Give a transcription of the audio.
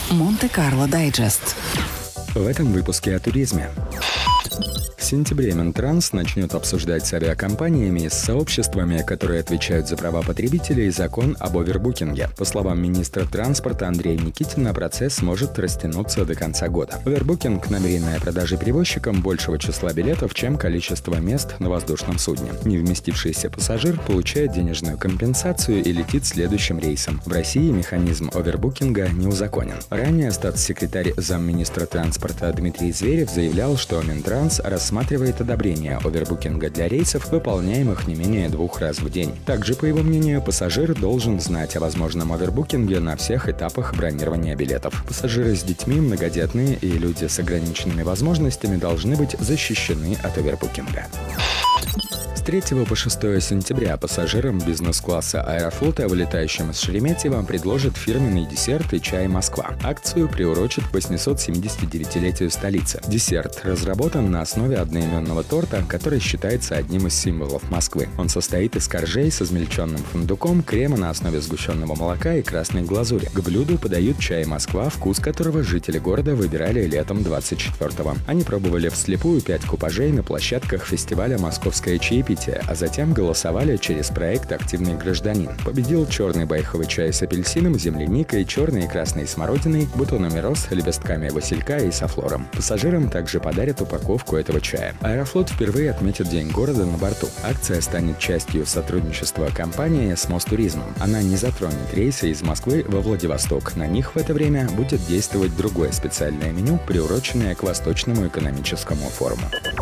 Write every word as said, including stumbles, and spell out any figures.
Монте-Карло Дайджест. В этом выпуске о туризме. В сентябре Минтранс начнет обсуждать с авиакомпаниями и с сообществами, которые отвечают за права потребителей, закон об овербукинге. По словам министра транспорта Андрея Никитина, процесс может растянуться до конца года. Овербукинг – намеренная продажа перевозчикам большего числа билетов, чем количество мест на воздушном судне. Не вместившийся пассажир получает денежную компенсацию и летит следующим рейсом. В России механизм овербукинга не узаконен. Ранее статс-секретарь замминистра транспорта Дмитрий Зверев заявлял, что Минтранс рассматривает одобрение овербукинга для рейсов, выполняемых не менее двух раз в день. Также, по его мнению, пассажир должен знать о возможном овербукинге на всех этапах бронирования билетов. Пассажиры с детьми, многодетные и люди с ограниченными возможностями должны быть защищены от овербукинга. С третьего по шестое сентября пассажирам бизнес-класса Аэрофлота, вылетающим из Шереметьево, предложат фирменный десерт и чай «Москва». Акцию приурочат к восьмисотсемидесятидевятилетию столицы. Десерт разработан на основе одноименного торта, который считается одним из символов Москвы. Он состоит из коржей с измельченным фундуком, крема на основе сгущенного молока и красной глазури. К блюду подают чай «Москва», вкус которого жители города выбирали летом двадцать четвёртого. Они пробовали вслепую пять купажей на площадках фестиваля «Московское чаепитие», а затем голосовали через проект «Активный гражданин». Победил черный байховый чай с апельсином, земляникой, черной и красной смородиной, бутонами роз, лепестками василька и софлором. Пассажирам также подарят упаковку этого чая. Аэрофлот впервые отметит День города на борту. Акция станет частью сотрудничества компании с Мостуризмом. Она не затронет рейсы из Москвы во Владивосток. На них в это время будет действовать другое специальное меню, приуроченное к Восточному экономическому форуму.